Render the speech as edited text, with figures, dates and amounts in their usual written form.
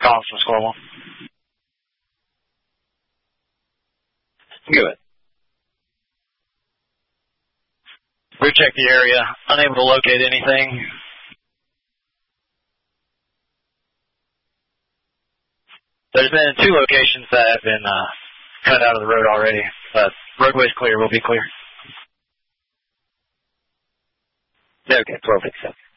Calling from Square One. Good. We checked the area, unable to locate anything. There's been 2 locations that have been cut out of the road already, but roadway's clear. We'll be clear. Okay, perfect.